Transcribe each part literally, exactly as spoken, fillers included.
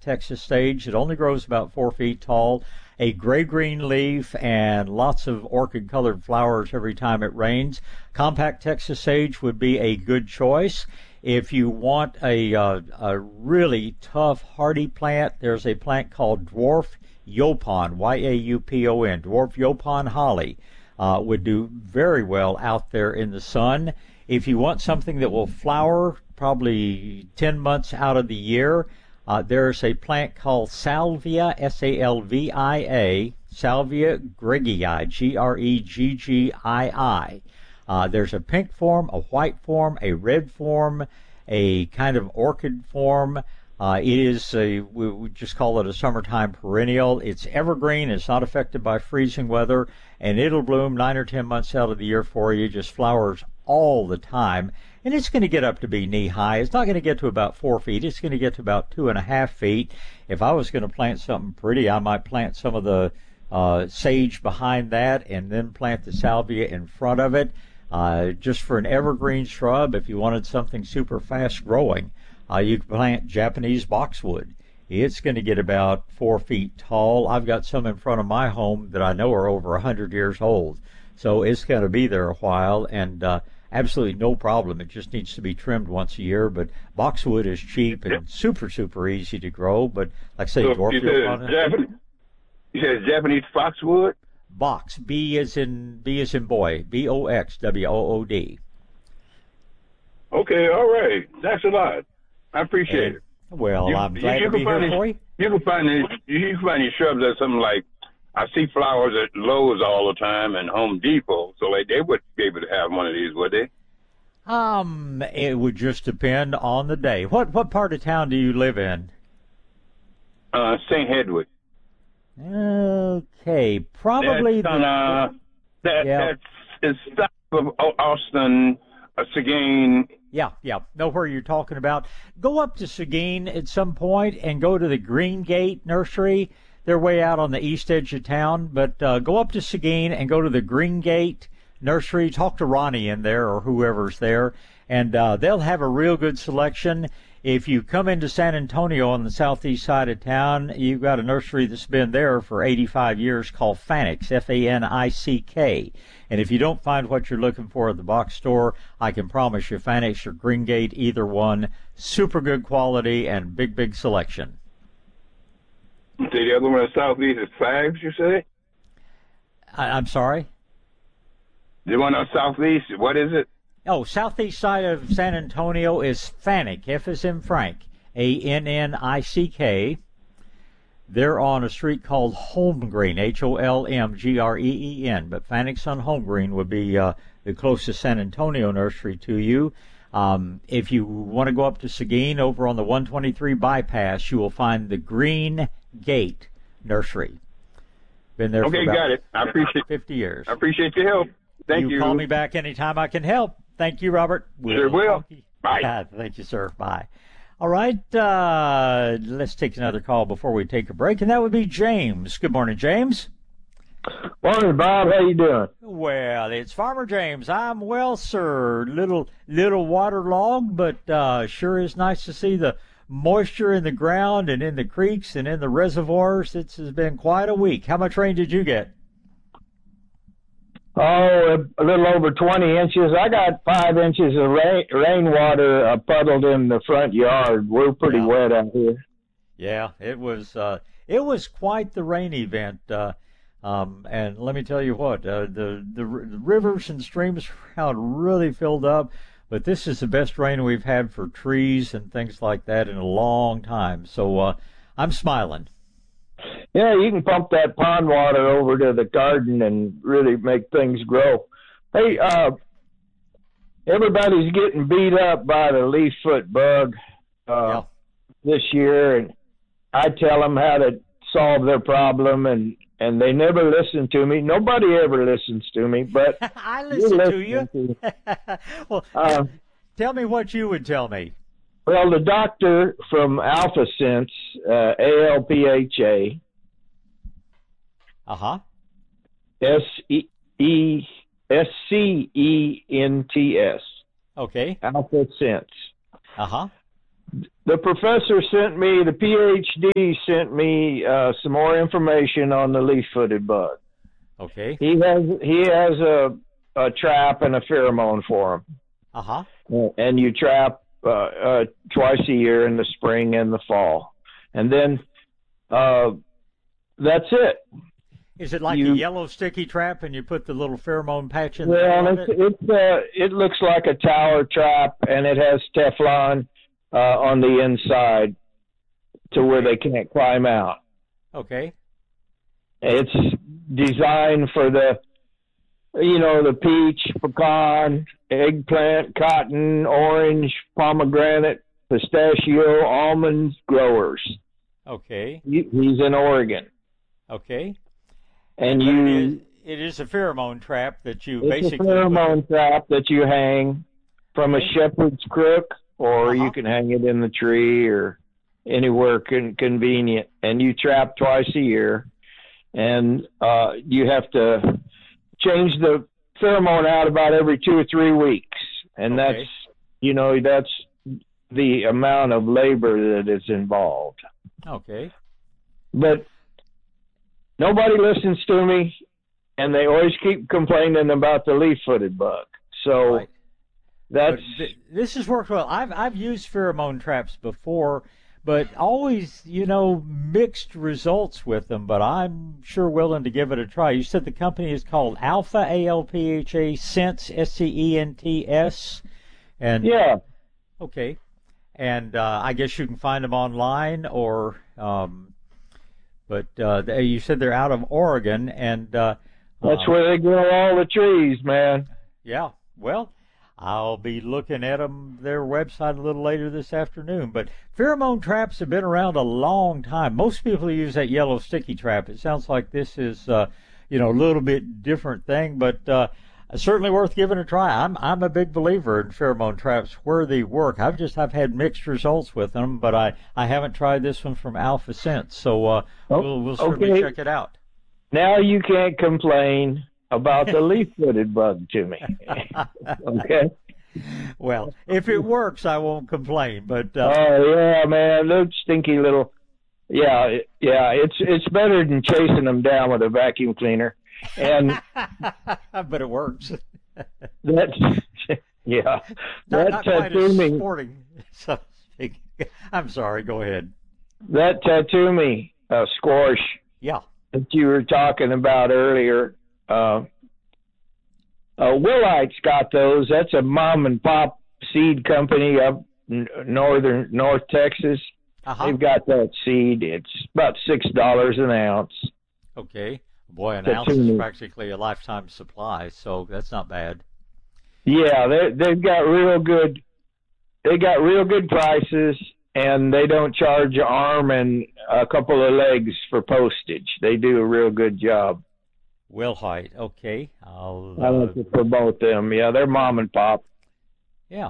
Texas sage. It only grows about four feet tall, a gray-green leaf, and lots of orchid-colored flowers every time it rains. Compact Texas sage would be a good choice. If you want a, uh, a really tough, hardy plant, there's a plant called dwarf yaupon, Y A U P O N, dwarf yaupon holly. Uh, would do very well out there in the sun. If you want something that will flower probably ten months out of the year, uh, there's a plant called salvia, S A L V I A, salvia greggii, G R E G G I I. Uh, there's a pink form, a white form, a red form, a kind of orchid form. Uh, it is a, we, we just call it a summertime perennial. It's evergreen. It's not affected by freezing weather, and it'll bloom nine or ten months out of the year for you. Just flowers all the time, and it's going to get up to be knee high. It's not going to get to about four feet. It's going to get to about two and a half feet. If I was going to plant something pretty, I might plant some of the uh, sage behind that, and then plant the salvia in front of it. Uh, just for an evergreen shrub, if you wanted something super fast growing, uh, you could plant Japanese boxwood. It's going to get about four feet tall. I've got some in front of my home that I know are over a hundred years old, so it's going to be there a while, and uh, absolutely no problem. It just needs to be trimmed once a year. But boxwood is cheap and super super easy to grow. But like I say, so dwarf you said Japanese, you said Japanese boxwood. Box, B as in B as in boy, B O X W O O D. Okay, all right. Thanks a lot. I appreciate and, it. Well, you, I'm glad you, you to be here these, for you. You can find these, you can find these shrubs that something like, I see flowers at Lowe's all the time and Home Depot, so like they would be able to have one of these, would they? Um, it would just depend on the day. What what part of town do you live in? Uh, Saint Hedwig. Okay, probably that's on, the, uh, that, yeah. that's it's south of Austin, uh, Seguin. Yeah, yeah, know where you're talking about. Go up to Seguin at some point and go to the Green Gate Nursery. They're way out on the east edge of town, but uh, go up to Seguin and go to the Green Gate Nursery. Talk to Ronnie in there or whoever's there, and uh, they'll have a real good selection. If you come into San Antonio on the southeast side of town, you've got a nursery that's been there for eighty-five years called Fanick's, F A N I C K. And if you don't find what you're looking for at the box store, I can promise you Fanick's or Green Gate, either one, super good quality and big, big selection. See, the other one in southeast is Fags, you say? I, I'm sorry? The one on southeast, what is it? Oh, southeast side of San Antonio is Fanick, F as in Frank, A N N I C K. They're on a street called Holmgreen, H O L M G R E E N, but Fanick's on Holmgreen would be uh, the closest San Antonio nursery to you. Um, if you want to go up to Seguin over on the one twenty-three bypass, you will find the Green Gate Nursery. Been there okay, for about got it. I appreciate fifty years. I appreciate your help. Thank you. You call me back anytime I can help. Thank you, Robert. We'll sure will. Bye. Uh, thank you, sir. Bye. All right, uh, let's take another call before we take a break, and that would be James. Good morning, James. Morning, Bob. How you doing? Well, it's Farmer James. I'm well, sir. Little little waterlogged, but uh, sure is nice to see the moisture in the ground and in the creeks and in the reservoirs. It's has been quite a week. How much rain did you get? Oh, a little over twenty inches. I got five inches of rain, rainwater uh, puddled in the front yard. We're pretty yeah. wet out here. Yeah, it was uh, it was quite the rain event. Uh, um, and let me tell you what, uh, the, the the rivers and streams around really filled up. But this is the best rain we've had for trees and things like that in a long time. So uh, I'm smiling. Yeah, you can pump that pond water over to the garden and really make things grow. Hey, uh, everybody's getting beat up by the leaffoot bug uh, yeah. this year, and I tell them how to solve their problem, and, and they never listen to me. Nobody ever listens to me, but I listen to you. To, well, uh, tell me what you would tell me. Well, the doctor from Alpha Sense, uh, A L P H A, uh-huh, S E S C E N T S. Okay. Alpha Sense. Uh-huh. the professor sent me, the PhD sent me uh, some more information on the leaf-footed bug. Okay. He has he has a a trap and a pheromone for him. Uh huh. And you trap uh, uh, twice a year in the spring and the fall, and then uh, that's it. Is it like you, a yellow sticky trap, and you put the little pheromone patch in well, the it's, it? It's, uh, it looks like a tower trap, and it has Teflon uh, on the inside to okay. where they can't climb out. Okay. It's designed for the, you know, the peach, pecan, eggplant, cotton, orange, pomegranate, pistachio, almond growers. Okay. He, he's in Oregon. Okay. And but you, it is, it is a pheromone trap that you it's basically. a pheromone put... trap that you hang from okay. a shepherd's crook, or uh-huh. you can hang it in the tree or anywhere con- convenient. And you trap twice a year, and uh, you have to change the pheromone out about every two or three weeks, and okay. that's, you know, that's the amount of labor that is involved. Okay. But nobody listens to me, and they always keep complaining about the leaf-footed bug. So right. that's th- this has worked well. I've I've used pheromone traps before, but always, you know, mixed results with them. But I'm sure willing to give it a try. You said the company is called Alpha, A L P H A, Scents, S C E N T S, and yeah. Okay, and uh, I guess you can find them online, or um, but uh, they, you said they're out of Oregon, and uh, that's uh, where they grow all the trees, man. Yeah, well, I'll be looking at them, their website a little later this afternoon. But pheromone traps have been around a long time. Most people use that yellow sticky trap. It sounds like this is, uh, you know, a little bit different thing, but uh, certainly worth giving a try. I'm I'm a big believer in pheromone traps where they work. I've just I've had mixed results with them, but I, I haven't tried this one from Alpha Scents, so uh, oh, we'll we'll certainly okay. check it out. Now you can't complain about the leaf-footed bug to me. Okay. Well, if it works, I won't complain. But uh, uh, oh yeah, man, those stinky little. Yeah, yeah, it's it's better than chasing them down with a vacuum cleaner, and but it works. That's yeah. Not, that not quite as Tatumi, sporting, so to speak. I'm sorry. Go ahead. That Tatumi uh, squash Yeah. that you were talking about earlier. Uh, uh, Willite's got those. That's a mom and pop seed company up n- northern North Texas. Uh-huh. They've got that seed. It's about six dollars an ounce. Okay. Boy, an Tatumi. ounce is practically a lifetime supply, so that's not bad. Yeah, they they've got real good. They got real good prices, and they don't charge an arm and a couple of legs for postage. They do a real good job. Willhite, okay. I'll, I like uh, to promote them. Yeah, they're mom and pop. Yeah.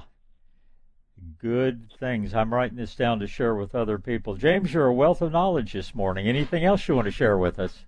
Good things. I'm writing this down to share with other people. James, you're a wealth of knowledge this morning. Anything else you want to share with us?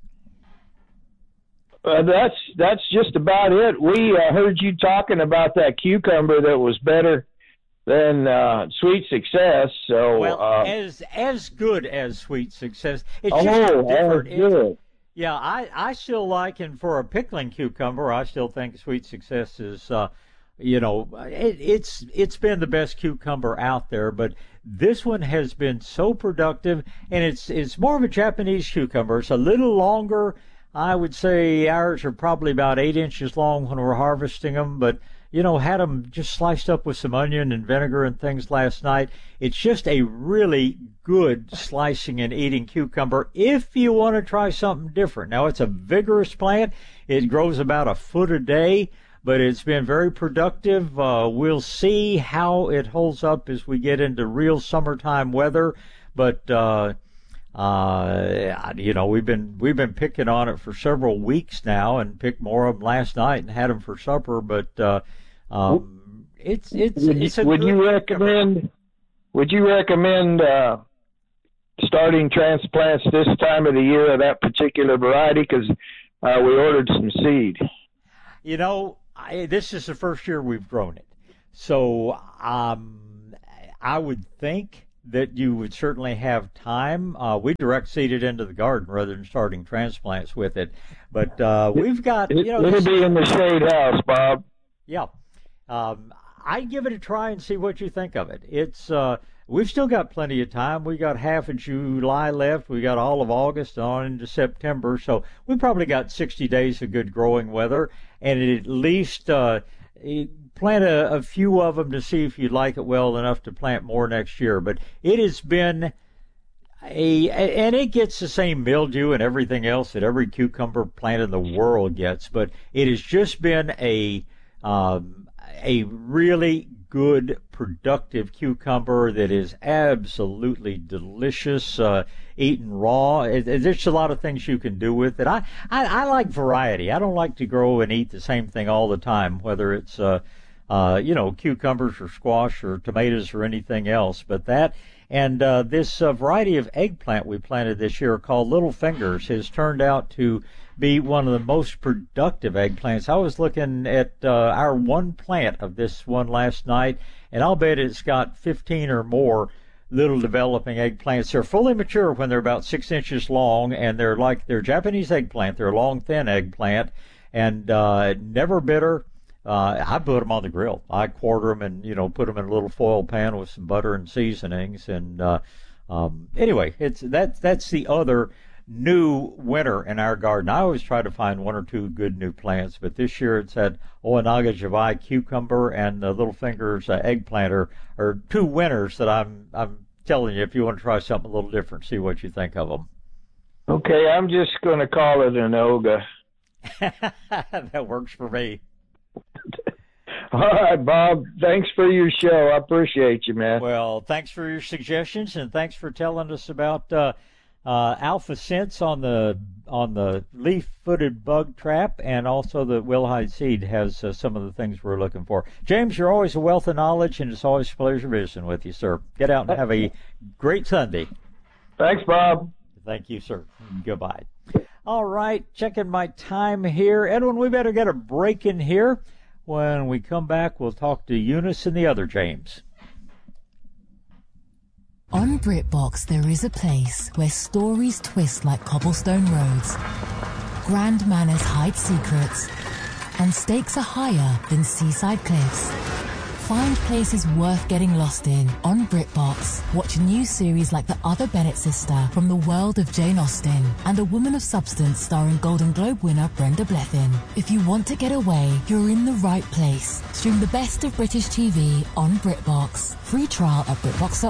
Uh, that's that's just about it. We uh, heard you talking about that cucumber that was better than uh, Sweet Success. So well, uh, as as good as Sweet Success. It's oh, just that's different. It's, good. yeah, I I still like, and for a pickling cucumber, I still think Sweet Success is. Uh, You know, it, it's it's been the best cucumber out there, but this one has been so productive, and it's it's more of a Japanese cucumber. It's a little longer. I would say ours are probably about eight inches long when we're harvesting them, but you know, had them just sliced up with some onion and vinegar and things last night. It's just a really good slicing and eating cucumber if you want to try something different. Now, it's a vigorous plant. It grows about a foot a day, but it's been very productive. Uh, we'll see how it holds up as we get into real summertime weather. But uh, uh, you know, we've been we've been picking on it for several weeks now, and picked more of them last night and had them for supper. But uh, um, it's it's would, it's a would good you recommend? Would you recommend uh, starting transplants this time of the year of that particular variety? Because uh, we ordered some seed. You know, I, this is the first year we've grown it, so um, I would think that you would certainly have time. Uh, we direct seed it into the garden rather than starting transplants with it. But uh, we've got, it, you know, it'll be in the shade house, Bob. Yeah, um, I'd give it a try and see what you think of it. It's uh, we've still got plenty of time. We got half of July left. We got all of August on into September, so we probably got sixty days of good growing weather, and at least uh, plant a, a few of them to see if you like it well enough to plant more next year. But it has been a, and it gets the same mildew and everything else that every cucumber plant in the world gets, but it has just been a um, a really good, productive cucumber that is absolutely delicious, uh, eaten raw. It, it, there's a lot of things you can do with it. I, I, I like variety. I don't like to grow and eat the same thing all the time, whether it's, uh, uh, you know, cucumbers or squash or tomatoes or anything else. But that and uh, this uh, variety of eggplant we planted this year called Little Fingers has turned out to be one of the most productive eggplants. I was looking at uh, our one plant of this one last night, and I'll bet it's got fifteen or more little developing eggplants. They're fully mature when they're about six inches long, and they're like they're Japanese eggplant. They're a long, thin eggplant, and uh, never bitter. Uh, I put them on the grill. I quarter them and, you know, put them in a little foil pan with some butter and seasonings. And uh, um, anyway, it's that that's the other new winter in our garden. I always try to find one or two good new plants, but this year it's that Oanaga Javai cucumber and the Little Fingers uh, eggplant are, are two winners that I'm I'm telling you, if you want to try something a little different, see what you think of them. Okay, I'm just going to call it an Oga. That works for me. All right, Bob. Thanks for your show. I appreciate you, man. Well, thanks for your suggestions, and thanks for telling us about uh, uh, Alpha Sense on the on the leaf-footed bug trap, and also the Wilhide seed has uh, some of the things we're looking for. James, you're always a wealth of knowledge, and it's always a pleasure visiting with you, sir. Get out and have a great Sunday. Thanks, Bob. Thank you, sir. Goodbye. All right, checking my time here. Edwin, we better get a break in here. When we come back, we'll talk to Eunice and the other James. On BritBox, there is a place where stories twist like cobblestone roads, grand manners hide secrets, and stakes are higher than seaside cliffs. Find places worth getting lost in on BritBox. Watch a new series like The Other Bennett Sister from the world of Jane Austen and A Woman of Substance starring Golden Globe winner Brenda Blethyn. If you want to get away, you're in the right place. Stream the best of British T V on BritBox. Free trial at BritBox dot com.